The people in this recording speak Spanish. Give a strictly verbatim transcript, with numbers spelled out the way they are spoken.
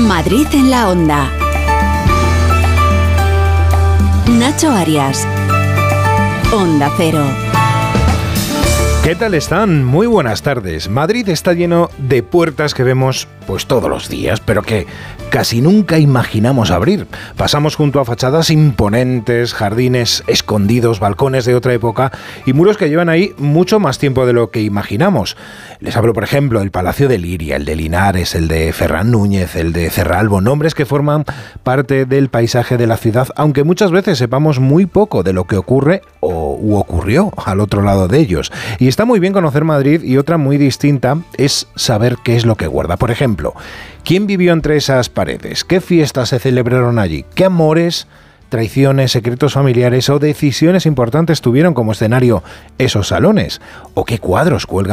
Madrid en la Onda. Nacho Arias. Onda Cero. ¿Qué tal están? Muy buenas tardes. Madrid está lleno de puertas que vemos pues todos los días, pero que casi nunca imaginamos abrir. Pasamos junto a fachadas imponentes, jardines escondidos, balcones de otra época y muros que llevan ahí mucho más tiempo de lo que imaginamos. Les hablo, por ejemplo, del Palacio de Liria, el de Linares, el de Ferran Núñez, el de Cerralbo, nombres que forman parte del paisaje de la ciudad, aunque muchas veces sepamos muy poco de lo que ocurre o u ocurrió al otro lado de ellos. Y está muy bien conocer Madrid, y otra muy distinta es saber qué es lo que guarda. Por ejemplo, ¿quién vivió entre esas paredes? ¿Qué fiestas se celebraron allí? ¿Qué amores, traiciones, secretos familiares o decisiones importantes tuvieron como escenario esos salones? ¿O qué cuadros cuelgan